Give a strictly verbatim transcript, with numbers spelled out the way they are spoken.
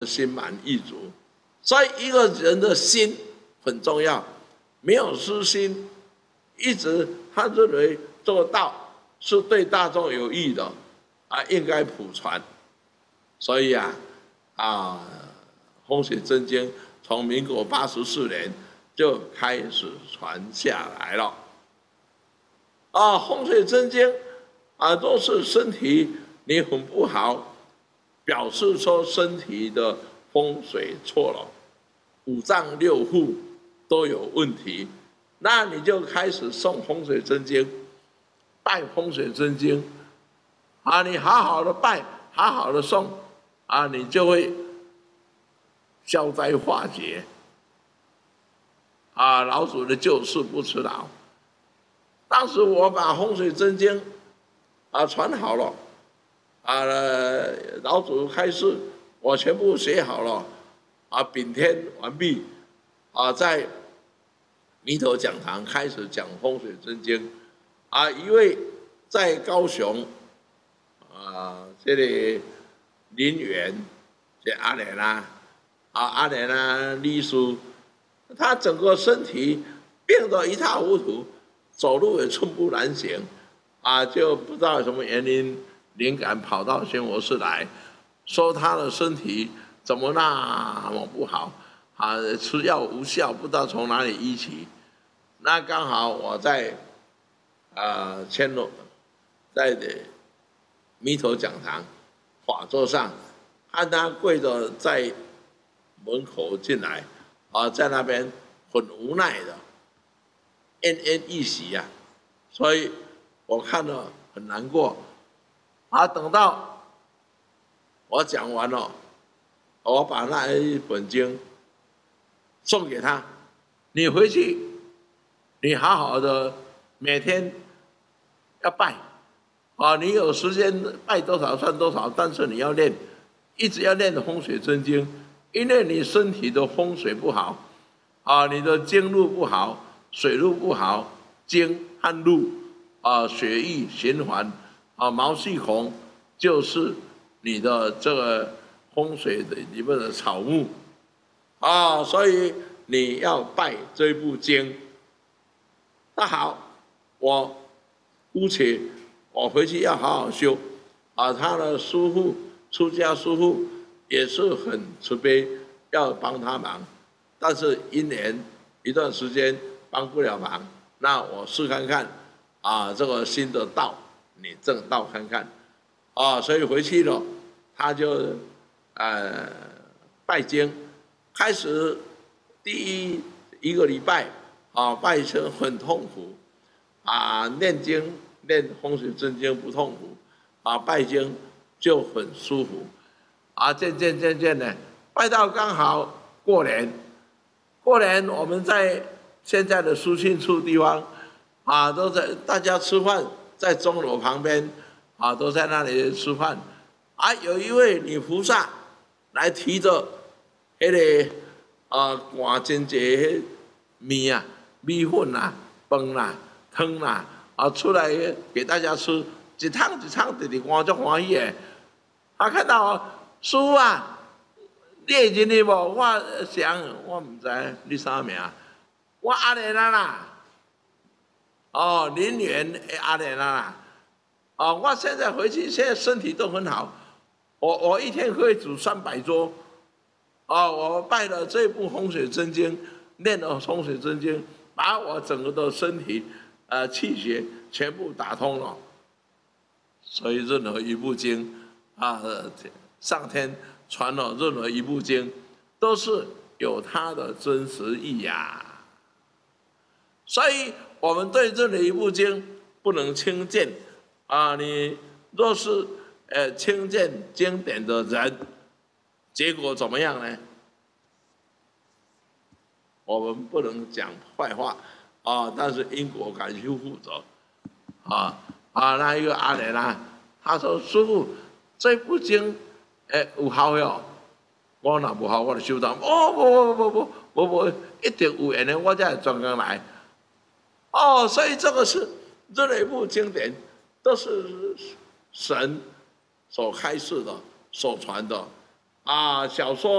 心满意足。所以一个人的心很重要，没有私心，一直他认为这个道是对大众有益的啊，应该普传。所以啊啊，风水真经从民国八十四年就开始传下来了。啊，风水真经啊，都是身体你很不好，表示说身体的风水错了，五脏六腑都有问题，那你就开始诵风水真经，拜风水真经，啊，你好好的拜，好好的诵，啊，你就会消灾化解。啊，老祖的救世不辞劳。当时我把风水真经啊传好了，啊，老祖开示，我全部写好了，啊，禀天完毕，啊，在弥陀讲堂开始讲风水真经，啊，一位在高雄，啊，这里林园，这阿莲啊，啊阿莲啊律师，他整个身体病得一塌糊涂。走路也寸步难行，啊，就不知道什么原因，灵感跑到宣佛寺来，说他的身体怎么那么不好，啊，吃药无效，不知道从哪里医起。那刚好我在啊千罗，在弥陀讲堂法座上，看他跪着在门口进来，啊，在那边很无奈的。奄奄一息呀、啊，所以我看了很难过。啊，等到我讲完了，我把那一本经送给他，你回去，你好好的每天要拜，啊，你有时间拜多少算多少，但是你要练，一直要练风水真经，因为你身体的风水不好，啊，你的经路不好。水路不好，经和路啊，血液循环啊，毛细孔就是你的这个风水的里面的草木啊，所以你要拜这部经。那好，我姑且我回去要好好修啊。他的师父出家师父也是很慈悲，要帮他忙，但是一年一段时间。帮不了忙，那我试看看，啊，这个新的道，你正道看看，啊，所以回去了，他就呃拜经，开始第一一个礼拜啊拜成很痛苦，啊念经念风水真经不痛苦，啊拜经就很舒服，啊渐渐渐渐的拜到刚好过年，过年我们在。现在的书信处地方，啊，都在大家吃饭，在钟楼旁边，啊，都在那里吃饭。啊，有一位女菩萨来提着那个啊，挂真济面啊、米粉啊、饭啦、汤啦，啊，出来给大家吃，一汤一汤直直换足欢喜的。啊，看到师父啊，你会认得无？我想我唔知你啥名。我阿莲啊啦，哦，林园阿莲啊啦，哦，我现在回去，现在身体都很好，我我一天可以煮三百桌，哦，我拜了这部风水真经，念了风水真经，把我整个的身体呃气血全部打通了，所以任何一部经啊，上天传了任何一部经，都是有它的真实意呀。所以，我们对这里一部经不能轻贱啊！你若是呃轻贱经典的人，结果怎么样呢？我们不能讲坏话啊，但是因果感去负责啊啊！那一个阿莲啊，他说：“师父，这部经诶有效哟。”我若无效，我就收到。哦，不不不不不不，一定有缘的，我才会专工来。哦，所以这个是这类部经典，都是神所开示的、所传的啊。小说。